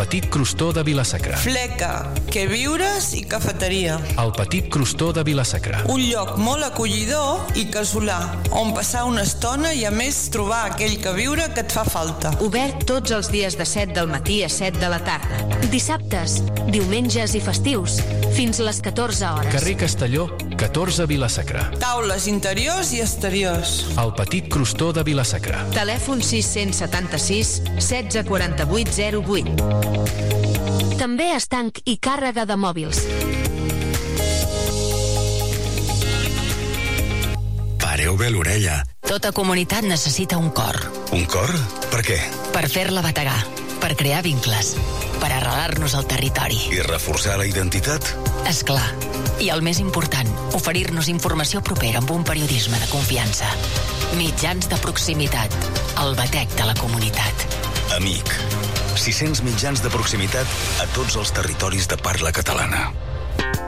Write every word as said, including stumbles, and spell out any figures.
Petit Crostó de Vila-sacra. Fleca, que viures i cafeteria. El Petit Crostó de Vila-sacra. Un lloc molt acollidor i casolà, on passar una estona i a més trobar aquell que viure que et fa falta. Obert tots els dies de set del matí a set de la tarda. Dissabtes, diumenges i festius, fins les catorze hores. Carrer Castelló, catorze, Vila-sacra. Taules interiors i exteriors. El Petit Crostó de Vila-sacra. Telèfon sis-cents setanta-sis setze quaranta-vuit zero vuit. També estanc i càrrega de mòbils. Pareu bé l'orella. Tota comunitat necessita un cor. Un cor? Per què? Per fer-la bategar, per crear vincles, per arrelar-nos al territori. I reforçar la identitat? És clar. I el més important, oferir-nos informació propera amb un periodisme de confiança. Mitjans de proximitat, el batec de la comunitat. Amic. sis-cents mitjans de proximitat a tots els territoris de parla catalana.